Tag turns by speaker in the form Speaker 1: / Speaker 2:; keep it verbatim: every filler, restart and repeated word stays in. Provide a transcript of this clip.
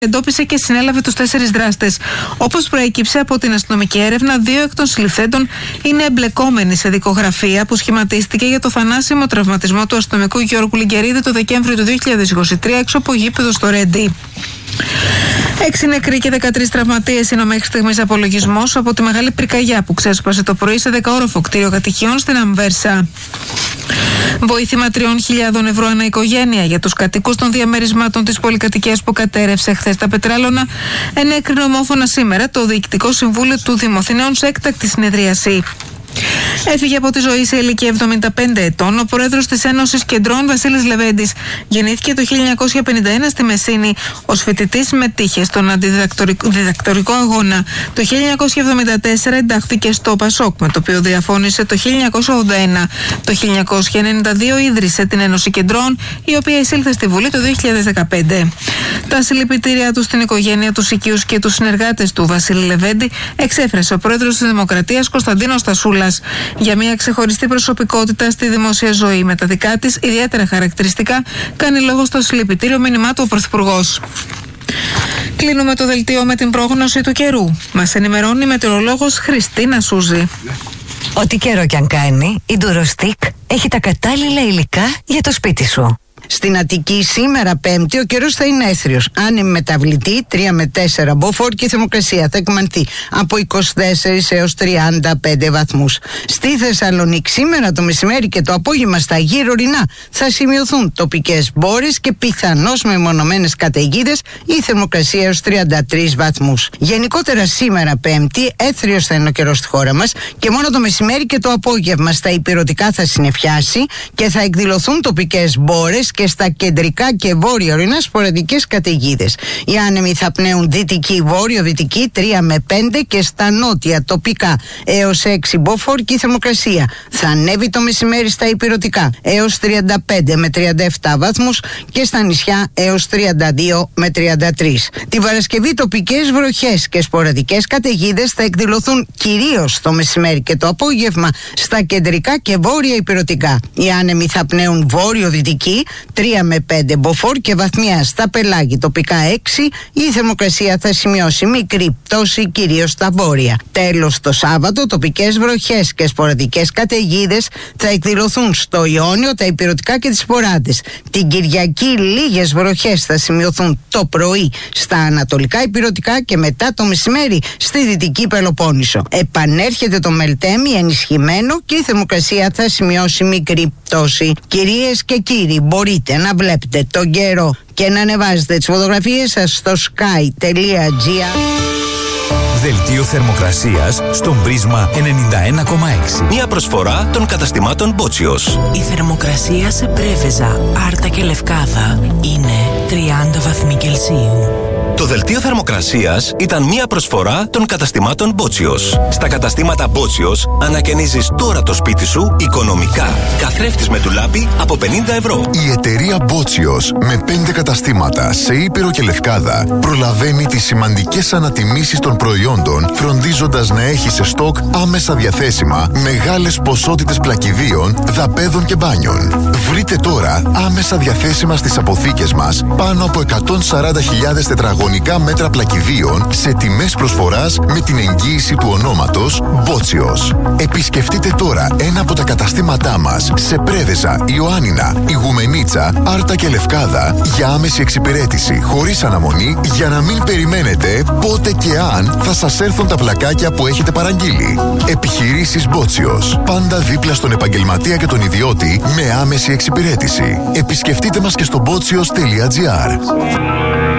Speaker 1: εντόπισε και συνέλαβε τους τέσσερις δράστες. Όπως προέκυψε από την αστυνομική έρευνα, δύο εκ των συλληφθέντων είναι εμπλεκόμενοι σε δικογραφία που σχηματίστηκε για το θανάσιμο τραυματισμό του αστυνομικού Γιώργου Λιγκερίδη το Δεκέμβριο του δύο χιλιάδες είκοσι τρία έξω από γήπεδο στο Ρέντι. Έξι νεκροί και δεκατρείς τραυματίες είναι ο μέχρι στιγμής απολογισμός από τη μεγάλη πυρκαγιά που ξέσπασε το πρωί σε δεκαόροφο κτίριο κατοικιών στην Αμβέρσα. Βοήθημα τριών χιλιάδων ευρώ ανά οικογένεια για τους κατοίκους των διαμερισμάτων της πολυκατοικίας που κατέρευσε χθες τα Πετράλωνα, ενέκρινε ομόφωνα σήμερα το Διοικητικό Συμβούλιο του Δημοθηναίων σε έκτακτη συνεδρίαση. Έφυγε από τη ζωή σε ηλικία εβδομήντα πέντε ετών ο πρόεδρος της Ένωσης Κεντρών Βασίλης Λεβέντης. Γεννήθηκε το χίλια εννιακόσια πενήντα ένα στη Μεσίνη. Ως φοιτητής συμμετείχε στον αντιδιδακτορικό αγώνα. Το χίλια εννιακόσια εβδομήντα τέσσερα εντάχθηκε στο Πασόκ, με το οποίο διαφώνησε το χίλια εννιακόσια ογδόντα ένα. Το χίλια εννιακόσια ενενήντα δύο ίδρυσε την Ένωση Κεντρών, η οποία εισήλθε στη Βουλή το δύο χιλιάδες δεκαπέντε. Τα συλληπιτήριά του στην οικογένεια, τους οικείους και τους συνεργάτες του Βασίλη Λεβέντη εξέφρασε ο πρόεδρος της Δημοκρατίας Κωνσταντίνος Τασούλας για μια ξεχωριστή προσωπικότητα στη δημόσια ζωή. Με τα δικά της ιδιαίτερα χαρακτηριστικά κάνει λόγο στο συλληπιτήριο μήνυμά του ο Πρωθυπουργός. Κλείνουμε το δελτίο με την πρόγνωση του καιρού. Μας ενημερώνει η μετεωρολόγος Χριστίνα Σούζη.
Speaker 2: Ό,τι καιρό κι αν κάνει, η Ντουροστικ έχει τα κατάλληλα υλικά για το σπίτι σου.
Speaker 3: Στην Αττική σήμερα Πέμπτη ο καιρός θα είναι έθριος. Άνεμη μεταβλητή τρία με τέσσερα μποφόρ και η θερμοκρασία θα εκμανθεί από είκοσι τέσσερα έως τριάντα πέντε βαθμούς. Στη Θεσσαλονίκη σήμερα το μεσημέρι και το απόγευμα στα γύρω ορεινά θα σημειωθούν τοπικές μπόρες και πιθανώς μεμονωμένες καταιγίδες, η θερμοκρασία έως τριάντα τρεις βαθμούς. Γενικότερα σήμερα Πέμπτη έθριος θα είναι ο καιρός στη χώρα μας και μόνο το μεσημέρι και το απόγευμα στα ηπειρωτικά θα συννεφιάσει και θα εκδηλωθούν τοπικές μπόρες και στα κεντρικά και βόρεια ορεινά σποραδικές καταιγίδες. Οι άνεμοι θα πνέουν δυτική, βόρειο-δυτική τρία με πέντε και στα νότια τοπικά έως έξι μποφόρ και η θερμοκρασία θα ανέβει το μεσημέρι στα ηπειρωτικά έως τριάντα πέντε με τριάντα επτά βαθμούς και στα νησιά έως τριάντα δύο με τριάντα τρεις. Τη Παρασκευή τοπικές βροχές και σποραδικές καταιγίδες θα εκδηλωθούν κυρίως το μεσημέρι και το απόγευμα στα κεντρικά και βόρεια ηπειρωτικά. Οι άνεμοι θα πνέουν βόρειο-δυτική τρία με πέντε μποφόρ και βαθμιά στα πελάγη τοπικά έξι, η θερμοκρασία θα σημειώσει μικρή πτώση κυρίως στα βόρεια. Τέλος, το Σάββατο τοπικές βροχές και σποραδικές καταιγίδες θα εκδηλωθούν στο Ιόνιο, τα ηπειρωτικά και τις σποράδες. Την Κυριακή λίγες βροχές θα σημειωθούν το πρωί στα ανατολικά ηπειρωτικά και μετά το μεσημέρι στη δυτική Πελοπόννησο. Επανέρχεται το Μελτέμι ενισχυμένο και η θερμοκρασία θα σημειώσει μικρή πτώση. Κυρίες και κύριοι, μπορείτε να βλέπετε τον καιρό και να ανεβάζετε τις φωτογραφίες σας στο sky.gr.
Speaker 4: Δελτίο θερμοκρασίας στον Πρίσμα ενενήντα ένα κόμμα έξι. Μια προσφορά των καταστημάτων Μπότσιος.
Speaker 5: Η θερμοκρασία σε Πρέβεζα, Άρτα και Λευκάδα είναι τριάντα βαθμοί Κελσίου.
Speaker 4: Το δελτίο θερμοκρασίας ήταν μια προσφορά των καταστημάτων Μπότσιος. Στα καταστήματα Μπότσιος ανακαινίζεις τώρα το σπίτι σου οικονομικά. Καθρέφτης με ντουλάπι από πενήντα ευρώ.
Speaker 6: Η εταιρεία Μπότσιος με πέντε καταστήματα σε Ήπειρο και Λευκάδα προλαβαίνει τις σημαντικές ανατιμήσεις των προϊόντων, φροντίζοντας να έχει σε στόκ άμεσα διαθέσιμα μεγάλες ποσότητες πλακιδίων, δαπέδων και μπάνιων. Βρείτε τώρα άμεσα διαθέσιμα στις αποθήκες μας πάνω από εκατόν σαράντα χιλιάδες τετραγωνικά μέτρα πλακιδίων σε τιμές προσφοράς με την εγγύηση του ονόματος Μπότσιος. Επισκεφτείτε τώρα ένα από τα καταστήματά μας σε Πρέβεζα, Ιωάννινα, Ιγουμενίτσα, Άρτα και Λευκάδα για άμεση εξυπηρέτηση χωρίς αναμονή, για να μην περιμένετε πότε και αν θα σας έρθουν τα πλακάκια που έχετε παραγγείλει. Επιχειρήσεις Μπότσιος. Πάντα δίπλα στον επαγγελματία και τον ιδιώτη με άμεση εξυπηρέτηση. Επισκεφτείτε μας και στο μπότσιος τελεία τζι άρ.